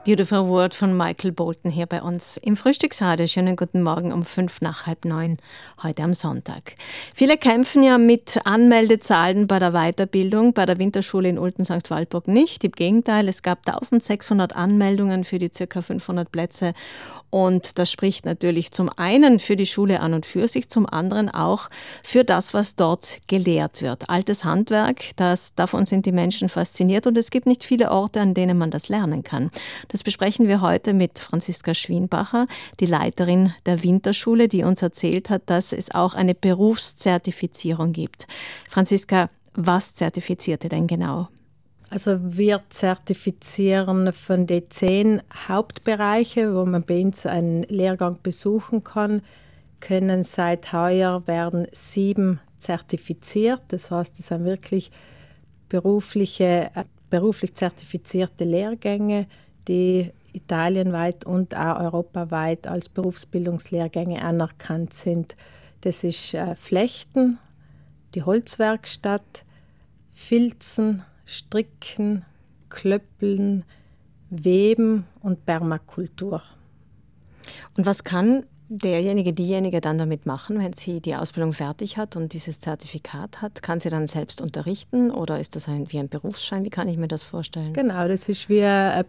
Beautiful Word von Michael Bolton hier bei uns im Frühstücksradio. Schönen guten Morgen um 8:05, heute am Sonntag. Viele kämpfen ja mit Anmeldezahlen bei der Weiterbildung, bei der Winterschule in Ulten-St. Walburg nicht. Im Gegenteil, es gab 1600 Anmeldungen für die ca. 500 Plätze. Und das spricht natürlich zum einen für die Schule an und für sich, zum anderen auch für das, was dort gelehrt wird. Altes Handwerk, davon sind die Menschen fasziniert und es gibt nicht viele Orte, an denen man das lernen kann. Das besprechen wir heute mit Franziska Schwienbacher, die Leiterin der Winterschule, die uns erzählt hat, dass es auch eine Berufszertifizierung gibt. Franziska, was zertifiziert ihr denn genau? Also wir zertifizieren von den 10 Hauptbereiche, wo man bei uns einen Lehrgang besuchen kann, können seit heuer werden 7 zertifiziert. Das heißt, das sind wirklich beruflich zertifizierte Lehrgänge, die italienweit und auch europaweit als Berufsbildungslehrgänge anerkannt sind. Das ist Flechten, die Holzwerkstatt, Filzen, Stricken, Klöppeln, Weben und Permakultur. Und was kann diejenige dann damit machen, wenn sie die Ausbildung fertig hat und dieses Zertifikat hat? Kann sie dann selbst unterrichten oder ist das wie ein Berufsschein? Wie kann ich mir das vorstellen? Genau, das ist wie eine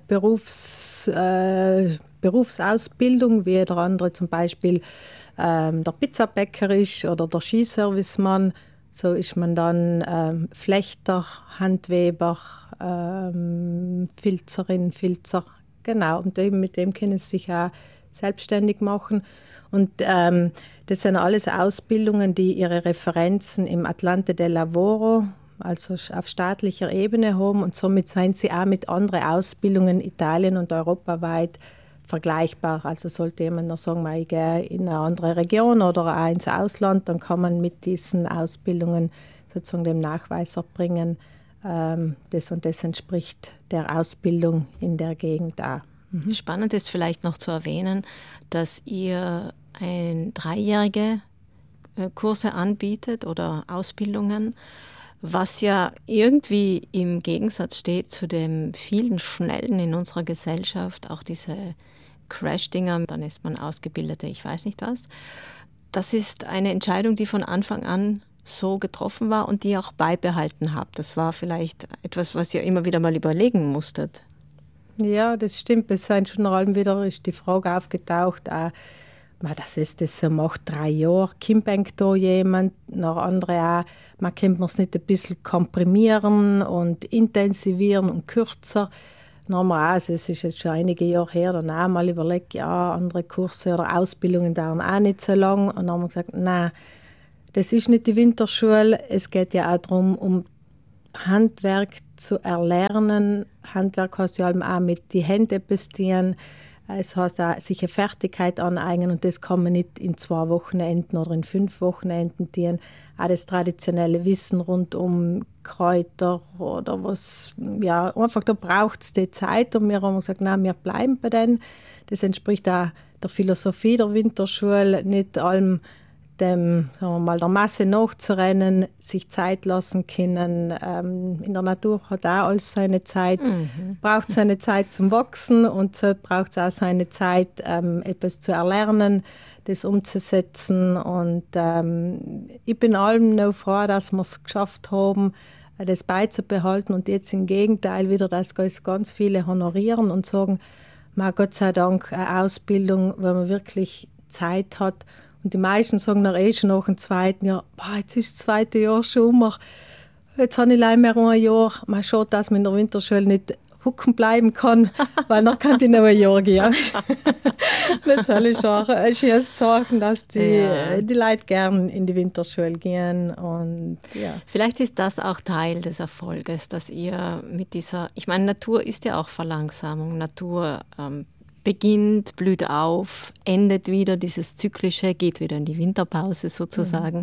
Berufsausbildung, wie der andere zum Beispiel der Pizzabäcker ist oder der Skiservicemann. So ist man dann Flechter, Handweber, Filzerin, Filzer. Genau, und mit dem können sie sich auch selbstständig machen. Und das sind alles Ausbildungen, die ihre Referenzen im Atlante del Lavoro, also auf staatlicher Ebene haben. Und somit sind sie auch mit anderen Ausbildungen Italien und europaweit vergleichbar. Also sollte jemand noch sagen, ich gehe in eine andere Region oder auch ins Ausland, dann kann man mit diesen Ausbildungen sozusagen dem Nachweis erbringen, das und das entspricht der Ausbildung in der Gegend auch. Spannend ist vielleicht noch zu erwähnen, dass ihr 3-jährige Kurse anbietet oder Ausbildungen, was ja irgendwie im Gegensatz steht zu dem vielen Schnellen in unserer Gesellschaft, auch diese Crash-Dinger, dann ist man Ausgebildete, ich weiß nicht was. Das ist eine Entscheidung, die von Anfang an so getroffen war und die ihr auch beibehalten habt. Das war vielleicht etwas, was ihr immer wieder mal überlegen musstet. Ja, das stimmt. Es sind schon allem wieder ist die Frage aufgetaucht, das ist das macht 3 Jahre, kommt da jemand, nach andere auch, man könnte es nicht ein bisschen komprimieren und intensivieren und kürzer. Normal, also es ist jetzt schon einige Jahre her, dann auch mal überlegt, ja, andere Kurse oder Ausbildungen dauern auch nicht so lang. Und dann haben wir gesagt, nein, das ist nicht die Winterschule. Es geht ja auch darum, um Handwerk zu erlernen. Handwerk heißt ja auch mit die Hände etwas tun. Es heißt auch, sich eine Fertigkeit aneignen und das kann man nicht in 2 Wochenenden oder in 5 Wochenenden tun. Auch das traditionelle Wissen rund um Kräuter oder was, ja, einfach da braucht es die Zeit und wir haben gesagt, nein, wir bleiben bei denen. Das entspricht auch der Philosophie der Winterschule, nicht allem dem, sagen wir mal, der Masse nachzurennen, sich Zeit lassen können. In der Natur hat auch alles seine Zeit, braucht seine Zeit zum Wachsen und so braucht es auch seine Zeit, etwas zu erlernen, das umzusetzen. Und ich bin allem noch froh, dass wir es geschafft haben, das beizubehalten und jetzt im Gegenteil wieder, dass ganz viele honorieren und sagen, Gott sei Dank eine Ausbildung, wo man wirklich Zeit hat. Und die meisten sagen dann schon nach dem 2. Jahr, jetzt ist das 2. Jahr schon, jetzt habe ich leider mehr ein Jahr. Man schaut, dass man in der Winterschule nicht hocken bleiben kann, weil dann kann ich noch ein Jahr gehen. Das soll ich auch ein schönes Zeichen, dass die Leute gerne in die Winterschule gehen. Und, ja. Vielleicht ist das auch Teil des Erfolges, dass ihr mit dieser, ich meine, Natur ist ja auch Verlangsamung, Natur beginnt, blüht auf, endet wieder, dieses Zyklische, geht wieder in die Winterpause sozusagen.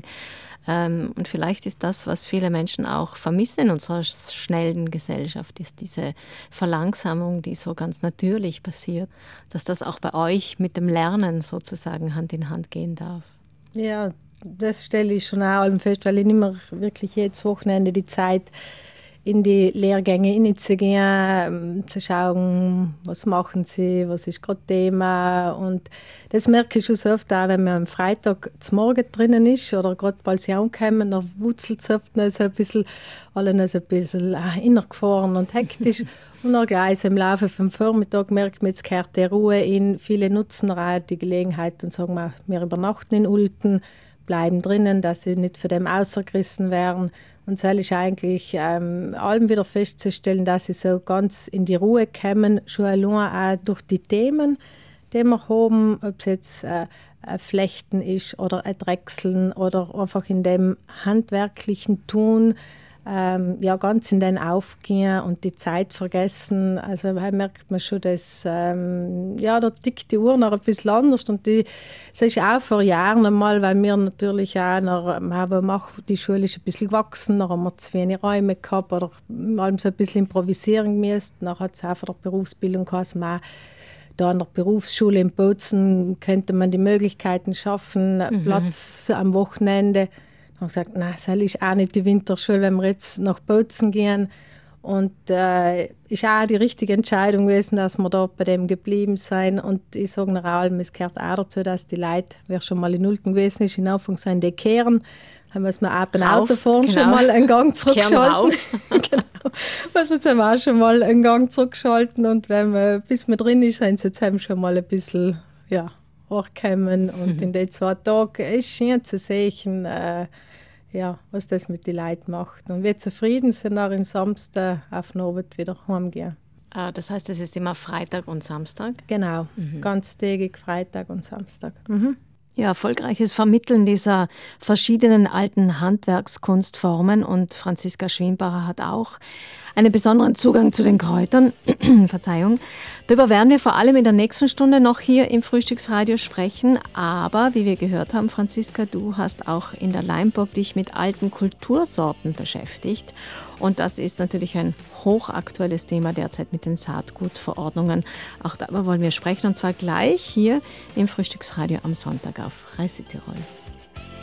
Und vielleicht ist das, was viele Menschen auch vermissen in unserer schnellen Gesellschaft, ist diese Verlangsamung, die so ganz natürlich passiert, dass das auch bei euch mit dem Lernen sozusagen Hand in Hand gehen darf. Ja, das stelle ich schon auch fest, weil ich nicht mehr wirklich jedes Wochenende die Zeit in die Lehrgänge hineinzugehen, zu schauen, was machen sie, was ist gerade Thema. Und das merke ich schon so oft auch, wenn man am Freitag zum Morgen drinnen ist oder gerade bald sie ankommen, dann wutzelt es oft noch so ein bisschen, alle noch so ein bisschen innergefahren und hektisch. Und dann gleich im Laufe vom Vormittag merkt man, jetzt kehrt die Ruhe in. Viele nutzen auch die Gelegenheit und sagen, wir übernachten in Ulten, bleiben drinnen, dass sie nicht von dem außergerissen werden. Und so ist eigentlich allem wieder festzustellen, dass sie so ganz in die Ruhe kommen, schon allein auch durch die Themen, die wir haben, ob es jetzt ein Flechten ist oder ein Drechseln oder einfach in dem handwerklichen Tun, ganz in den Aufgehen und die Zeit vergessen. Also da merkt man schon, dass da tickt die Uhr noch ein bisschen anders. Und das ist auch vor Jahren einmal, weil wir natürlich auch noch, die Schule ist ein bisschen gewachsen, dann haben wir zu wenig Räume gehabt oder allem so ein bisschen improvisieren müssen. Dann hat es auch von der Berufsbildung geheißen, da an der Berufsschule in Bozen könnte man die Möglichkeiten schaffen, Platz am Wochenende. Ich habe gesagt, nein, das ist auch nicht die Winterschule, wenn wir jetzt nach Bozen gehen. Und ist auch die richtige Entscheidung gewesen, dass wir da bei dem geblieben sind. Und ich sage nach allem, es gehört auch dazu, dass die Leute, wer schon mal in Ulten gewesen ist, in Anfang sind, die kehren. Dann muss man auch beim Autofahren schon mal einen Gang zurückschalten. Genau. Muss man jetzt auch schon mal einen Gang zurückschalten. Und bis man drin ist, sind sie jetzt eben schon mal ein bisschen, hochkommen. Und in den 2 Tagen ist schön zu sehen, was das mit den Leuten macht. Und wir zufrieden sind, auch am Samstag auf den Abend wieder heimgehen. Das heißt, es ist immer Freitag und Samstag? Genau, ganztägig Freitag und Samstag. Ja, erfolgreiches Vermitteln dieser verschiedenen alten Handwerkskunstformen, und Franziska Schwienbacher hat auch einen besonderen Zugang zu den Kräutern. Verzeihung. Darüber werden wir vor allem in der nächsten Stunde noch hier im Frühstücksradio sprechen. Aber wie wir gehört haben, Franziska, du hast auch in der Leimburg dich mit alten Kultursorten beschäftigt. Und das ist natürlich ein hochaktuelles Thema derzeit mit den Saatgutverordnungen. Auch darüber wollen wir sprechen, und zwar gleich hier im Frühstücksradio am Sonntag auf Reise Tirol.